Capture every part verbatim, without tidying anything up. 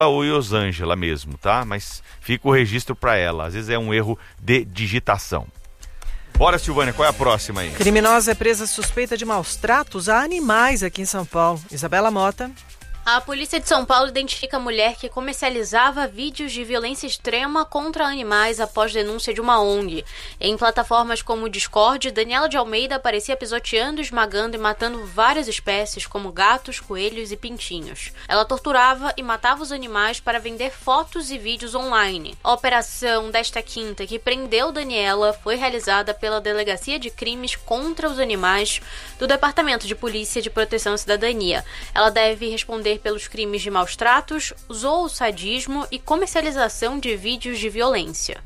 ou Iosângela mesmo, tá? Mas fica o registro para ela. Às vezes é um erro de digitação. Bora, Silvânia, qual é a próxima aí? Criminosa é presa suspeita de maus tratos a animais aqui em São Paulo. Isabela Mota. A polícia de São Paulo identifica a mulher que comercializava vídeos de violência extrema contra animais após denúncia de uma O N G. Em plataformas como o Discord, Daniela de Almeida aparecia pisoteando, esmagando e matando várias espécies, como gatos, coelhos e pintinhos. Ela torturava e matava os animais para vender fotos e vídeos online. A operação desta quinta, que prendeu Daniela, foi realizada pela Delegacia de Crimes contra os Animais do Departamento de Polícia de Proteção à Cidadania. Ela deve responder pelos crimes de maus tratos, zoosadismo e comercialização de vídeos de violência.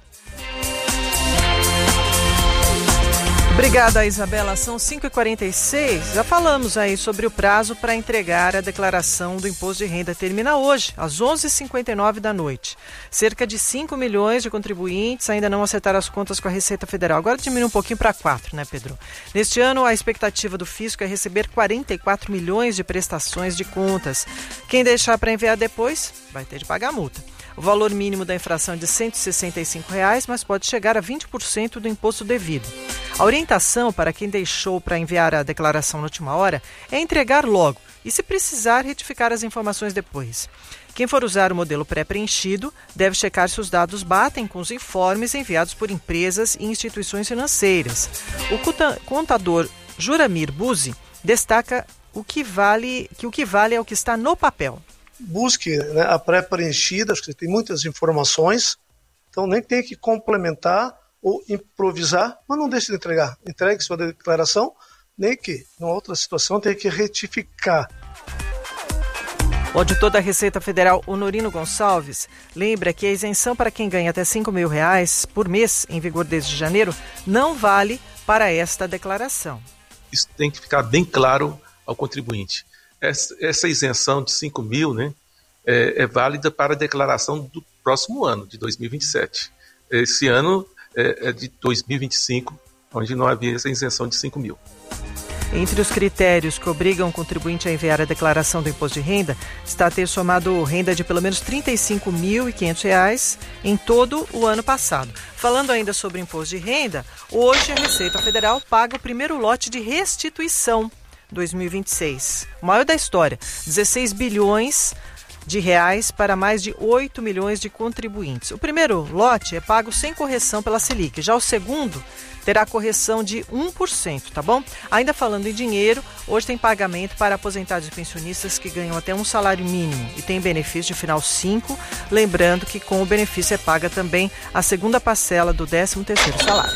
Obrigada, Isabela. São cinco e quarenta e seis. Já falamos aí sobre o prazo para entregar a declaração do imposto de renda. Termina hoje, às onze e cinquenta e nove da noite. Cerca de cinco milhões de contribuintes ainda não acertaram as contas com a Receita Federal. Agora diminui um pouquinho para quatro, né, Pedro? Neste ano, a expectativa do fisco é receber quarenta e quatro milhões de prestações de contas. Quem deixar para enviar depois vai ter de pagar a multa. O valor mínimo da infração é de cento e sessenta e cinco reais, mas pode chegar a vinte por cento do imposto devido. A orientação para quem deixou para enviar a declaração na última hora é entregar logo e, se precisar, retificar as informações depois. Quem for usar o modelo pré-preenchido deve checar se os dados batem com os informes enviados por empresas e instituições financeiras. O contador Juramir Buzzi destaca o que vale, que o que vale é o que está no papel. Busque, né, a pré-preenchida, acho que tem muitas informações, então nem tem que complementar ou improvisar, mas não deixe de entregar. Entregue sua declaração, nem que, numa outra situação, tenha que retificar. O auditor da Receita Federal, Honorino Gonçalves, lembra que a isenção para quem ganha até cinco mil reais por mês, em vigor desde janeiro, não vale para esta declaração. Isso tem que ficar bem claro ao contribuinte. Essa, essa isenção de cinco mil, né, é, é válida para a declaração do próximo ano, de dois mil e vinte e sete. Esse ano é, é de dois mil e vinte e cinco, onde não havia essa isenção de cinco mil. Entre os critérios que obrigam o contribuinte a enviar a declaração do imposto de renda, está ter somado renda de pelo menos trinta e cinco mil e quinhentos reais em todo o ano passado. Falando ainda sobre imposto de renda, hoje a Receita Federal paga o primeiro lote de restituição dois mil e vinte e seis, o maior da história, dezesseis bilhões de reais para mais de oito milhões de contribuintes. O primeiro lote é pago sem correção pela Selic, já o segundo terá correção de um por cento, tá bom? Ainda falando em dinheiro, hoje tem pagamento para aposentados e pensionistas que ganham até um salário mínimo e tem benefício de final cinco, lembrando que com o benefício é paga também a segunda parcela do décimo terceiro salário.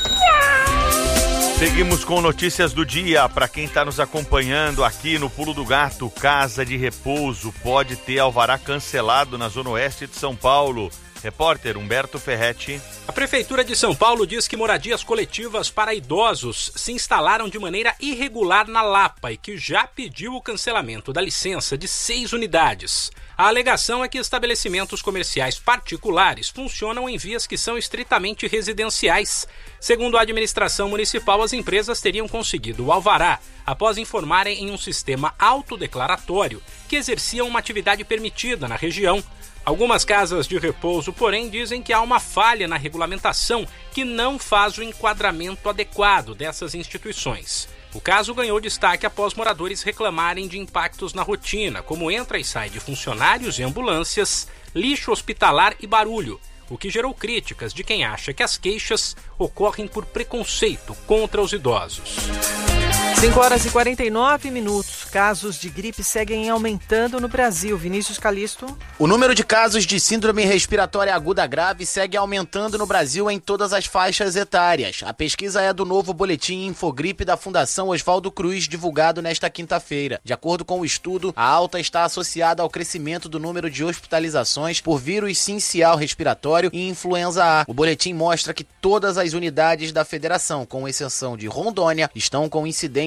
Seguimos com notícias do dia. Para quem está nos acompanhando aqui no Pulo do Gato, Casa de Repouso pode ter alvará cancelado na Zona Oeste de São Paulo. Repórter Humberto Ferretti. A Prefeitura de São Paulo diz que moradias coletivas para idosos se instalaram de maneira irregular na Lapa e que já pediu o cancelamento da licença de seis unidades. A alegação é que estabelecimentos comerciais particulares funcionam em vias que são estritamente residenciais. Segundo a administração municipal, as empresas teriam conseguido o alvará após informarem em um sistema autodeclaratório que exerciam uma atividade permitida na região. Algumas casas de repouso, porém, dizem que há uma falha na regulamentação que não faz o enquadramento adequado dessas instituições. O caso ganhou destaque após moradores reclamarem de impactos na rotina, como entra e sai de funcionários e ambulâncias, lixo hospitalar e barulho, o que gerou críticas de quem acha que as queixas ocorrem por preconceito contra os idosos. cinco horas e quarenta e nove minutos. Casos de gripe seguem aumentando no Brasil. Vinícius Calisto. O número de casos de síndrome respiratória aguda grave segue aumentando no Brasil em todas as faixas etárias. A pesquisa é do novo boletim Infogripe da Fundação Oswaldo Cruz, divulgado nesta quinta-feira. De acordo com o estudo, a alta está associada ao crescimento do número de hospitalizações por vírus sincial respiratório e influenza A. O boletim mostra que todas as unidades da federação, com exceção de Rondônia, estão com incidência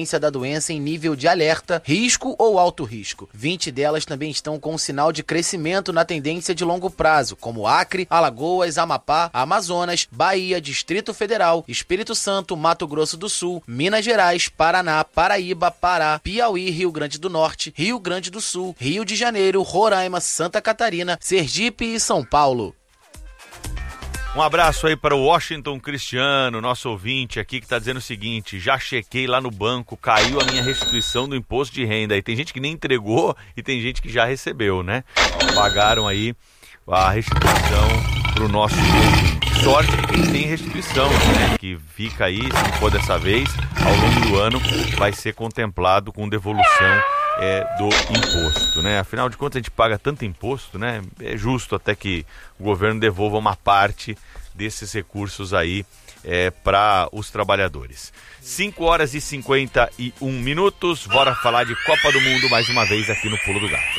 incidência da doença em nível de alerta, risco ou alto risco. vinte delas também estão com sinal de crescimento na tendência de longo prazo, como Acre, Alagoas, Amapá, Amazonas, Bahia, Distrito Federal, Espírito Santo, Mato Grosso do Sul, Minas Gerais, Paraná, Paraíba, Pará, Piauí, Rio Grande do Norte, Rio Grande do Sul, Rio de Janeiro, Roraima, Santa Catarina, Sergipe e São Paulo. Um abraço aí para o Washington Cristiano, nosso ouvinte aqui, que está dizendo o seguinte: já chequei lá no banco, caiu a minha restituição do imposto de renda. E tem gente que nem entregou e tem gente que já recebeu, né? Pagaram aí a restituição para o nosso ouvinte. Sorte que quem tem restituição, né? Que fica aí, se não for dessa vez, ao longo do ano vai ser contemplado com devolução É, do imposto, né? Afinal de contas, a gente paga tanto imposto, né? É justo até que o governo devolva uma parte desses recursos aí é, para os trabalhadores. cinco horas e cinquenta e um minutos, bora falar de Copa do Mundo mais uma vez aqui no Pulo do Gato.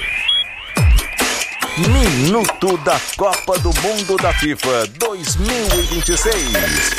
Minuto da Copa do Mundo da FIFA dois mil e vinte e seis.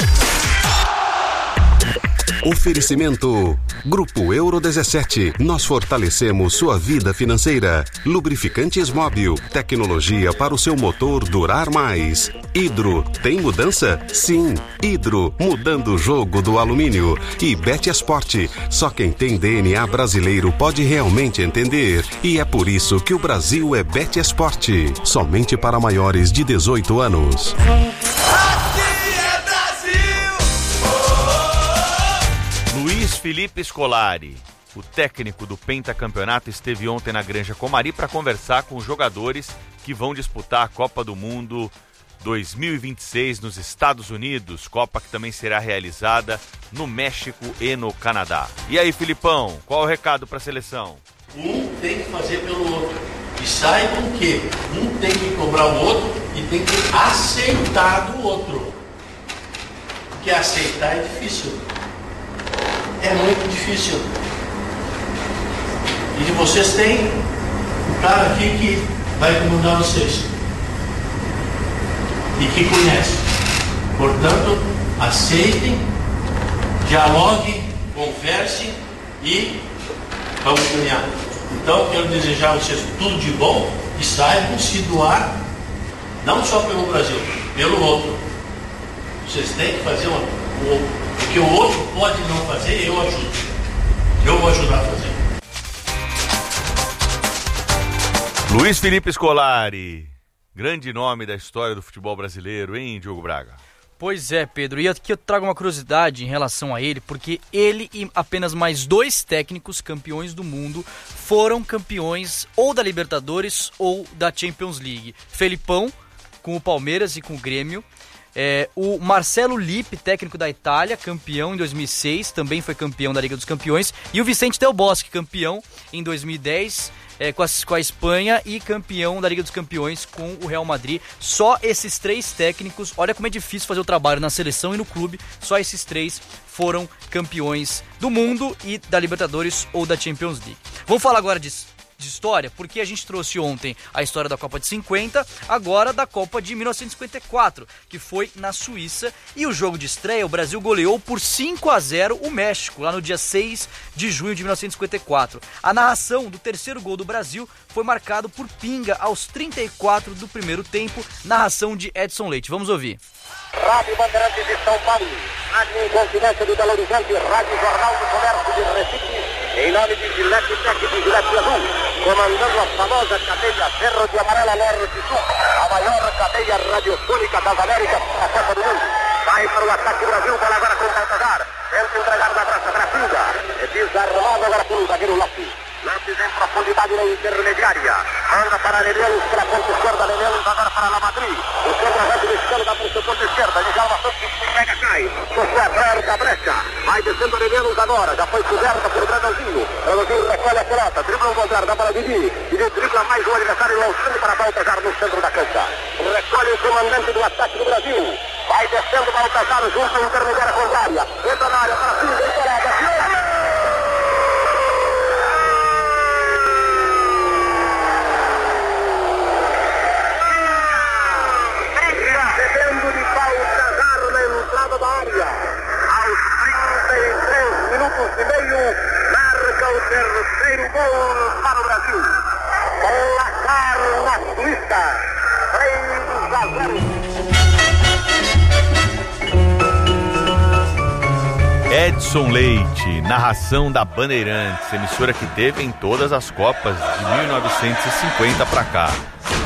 Oferecimento Grupo Euro dezessete. Nós fortalecemos sua vida financeira. Lubrificantes Móbil. Tecnologia para o seu motor durar mais. Hidro. Tem mudança? Sim. Hidro. Mudando o jogo do alumínio. E Betesport. Só quem tem D N A brasileiro pode realmente entender. E é por isso que o Brasil é Betesport. Somente para maiores de dezoito anos. Luiz Felipe Scolari, o técnico do pentacampeonato, esteve ontem na Granja Comari para conversar com os jogadores que vão disputar a Copa do Mundo dois mil e vinte e seis nos Estados Unidos, Copa que também será realizada no México e no Canadá. E aí, Filipão, qual é o recado para a seleção? Um tem que fazer pelo outro. E saibam que um tem que cobrar o outro e tem que aceitar do outro. Porque aceitar é difícil. É muito difícil. E vocês têm um cara aqui que vai comandar vocês. E que conhece. Portanto, aceitem, dialoguem, conversem e vamos ganhar. Então, quero desejar a vocês tudo de bom e saibam se doar, não só pelo Brasil, pelo outro. Vocês têm que fazer uma, o o que o outro pode não fazer, eu ajudo. Eu vou ajudar a fazer. Luiz Felipe Scolari, grande nome da história do futebol brasileiro, hein, Diogo Braga? Pois é, Pedro, e aqui eu trago uma curiosidade em relação a ele, porque ele e apenas mais dois técnicos campeões do mundo foram campeões ou da Libertadores ou da Champions League. Felipão, com o Palmeiras e com o Grêmio. É, o Marcelo Lippi, técnico da Itália, campeão em dois mil e seis, também foi campeão da Liga dos Campeões. E o Vicente Del Bosque, campeão em dois mil e dez é, com, a, com a Espanha e campeão da Liga dos Campeões com o Real Madrid. Só esses três técnicos, olha como é difícil fazer o trabalho na seleção e no clube, só esses três foram campeões do mundo e da Libertadores ou da Champions League. Vamos falar agora de... de história, porque a gente trouxe ontem a história da Copa de cinquenta, agora da Copa de mil novecentos e cinquenta e quatro, que foi na Suíça, e o jogo de estreia, o Brasil goleou por cinco a zero o México, lá no dia seis de junho de mil novecentos e cinquenta e quatro. A narração do terceiro gol do Brasil foi marcado por pinga aos trinta e quatro do primeiro tempo, narração de Edson Leite. Vamos ouvir. Rádio Bandeirantes de São Paulo, Rádio Inconfidência do Belo Horizonte, Rádio Jornal do Comércio de Recife, em nome de Gillette Tech e Gillette Azul, comandando a famosa cadeia Ferro de Amarela Norte Sul, a maior cadeia radiofônica das Américas para a Copa do Mundo. Vai para o ataque do Brasil, bola agora com o Baltazar, tenta entregar na praça para a Pinga, é desarmado agora por um zagueiro Lopes. Lopes em profundidade na intermediária, manda para Nenelos, pela ponta esquerda, Nenelos agora para La Madrid, o centroavante mexicano dá para o seu ponta esquerda, de Jalma Santos, pega, cai, José aperta a brecha, vai descendo Nenelos agora, já foi coberta por Bradãozinho, Bradãozinho recolhe a pelota, dribla o Baltar, dá para Didi, Didi dribla mais um adversário, lançando para Baltazar no centro da cancha, recolhe o comandante do ataque do Brasil, vai descendo Baltazar junto à intermediária contrária, entra na área para cima, entra da área, aos trinta e três minutos e meio, Edson Leite, narração da Bandeirantes, emissora que teve em todas as Copas de mil novecentos e cinquenta para cá.